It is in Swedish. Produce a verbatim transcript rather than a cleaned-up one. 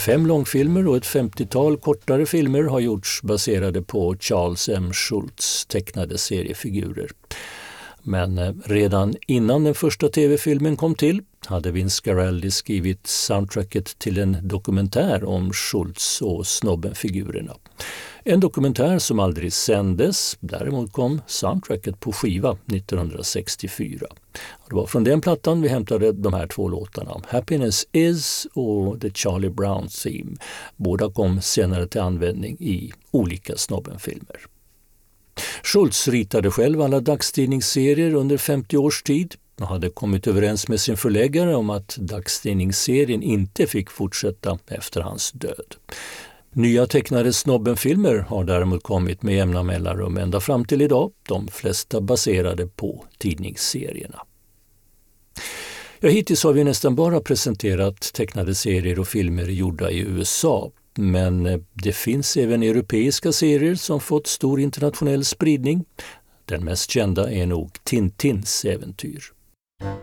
Fem långfilmer och ett femtiotal kortare filmer har gjorts baserade på Charles M. Schulz tecknade seriefigurer. Men redan innan den första tv-filmen kom till hade Vince Guaraldi skrivit soundtracket till en dokumentär om Schulz och snobbenfigurerna. En dokumentär som aldrig sändes, däremot kom soundtracket på skiva nittonhundrasextiofyra. Det var från den plattan vi hämtade de här två låtarna, Happiness Is och The Charlie Brown Theme. Båda kom senare till användning i olika snobbenfilmer. Schulz ritade själv alla dagstidningsserier under femtio års tid och hade kommit överens med sin förläggare om att dagstidningsserien inte fick fortsätta efter hans död. Nya tecknade snobbenfilmer har däremot kommit med jämna mellanrum ända fram till idag, de flesta baserade på tidningsserierna. Ja, hittills har vi nästan bara presenterat tecknade serier och filmer gjorda i U S A. Men det finns även europeiska serier som fått stor internationell spridning. Den mest kända är nog Tintins äventyr.